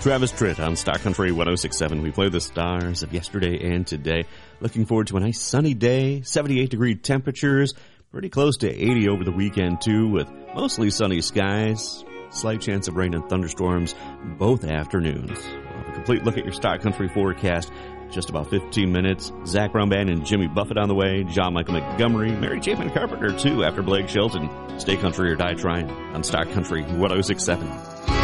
Travis Tritt on Star Country 106.7. We play the stars of yesterday and today. Looking forward to a nice sunny day, 78-degree temperatures, pretty close to 80 over the weekend, too, with mostly sunny skies. Slight chance of rain and thunderstorms both afternoons. We'll have a complete look at your Star Country forecast in just about 15 minutes. Zach Rumban and Jimmy Buffett on the way. John Michael Montgomery, Mary Chapman Carpenter, too, after Blake Shelton. Stay country or die trying on Star Country 106.7.